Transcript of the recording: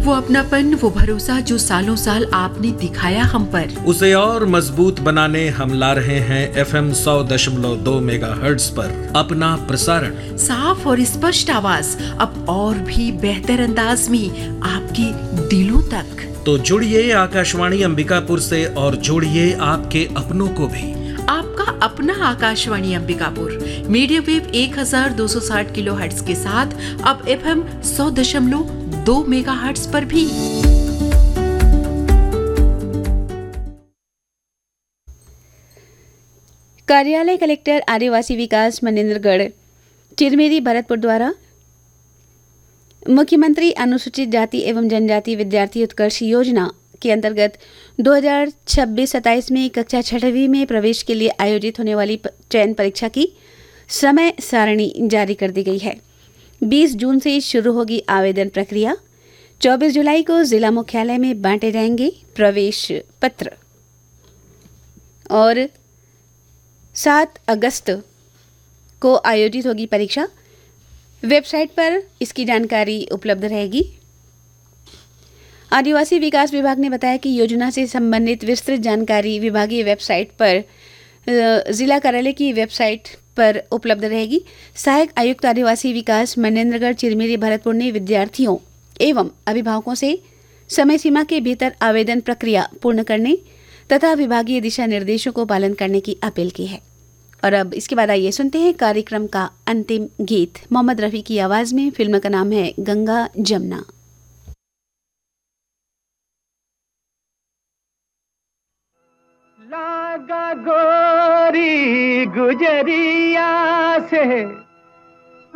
वो अपनापन, वो भरोसा जो सालों साल आपने दिखाया हम पर, उसे और मजबूत बनाने हम ला रहे हैं FM 100.2 मेगाहर्ट्ज पर अपना प्रसारण। साफ और स्पष्ट आवाज अब और भी बेहतर अंदाज में आपके दिलों तक। तो जुड़िए आकाशवाणी अंबिकापुर से और जोड़िए आपके अपनों को भी। आपका अपना Akashvani Ambikapur medium wave 1260 kilohertz के साथ अब FM 100.2 मेगाहर्ट्ज पर भी। कार्यालय कलेक्टर आदिवासी विकास मनेंद्रगढ़ चिरमेरी भरतपुर द्वारा मुख्यमंत्री अनुसूचित जाति एवं जनजाति विद्यार्थी उत्कर्ष योजना के अंतर्गत 2026-27 में कक्षा 6वीं में प्रवेश के लिए आयोजित होने वाली चयन परीक्षा की समय सारणी जारी कर दी गई है। 20 जून से शुरू होगी आवेदन प्रक्रिया। 24 जुलाई को जिला मुख्यालय में बांटे जाएंगे प्रवेश पत्र और 7 अगस्त को आयोजित होगी परीक्षा। वेबसाइट पर इसकी जानकारी उपलब्ध रहेगी। आदिवासी विकास विभाग ने बताया कि योजना से संबंधित विस्तृत जानकारी विभागीय वेबसाइट पर जिला कार्यालय की वेबसाइट पर उपलब्ध रहेगी। सहायक आयुक्त आदिवासी विकास मनेंद्रगढ़ चिरमेरी भरतपुर ने विद्यार्थियों एवं अभिभावकों से समय सीमा के भीतर आवेदन प्रक्रिया पूर्ण करने तथा विभागीय दिशा निर्देशों को पालन करने की अपील की है। और अब इसके बाद आइए सुनते हैं कार्यक्रम का अंतिम गीत मोहम्मद रफी की आवाज में। फिल्म का नाम है गंगा जमुना। लागा गोरी गुजरिया से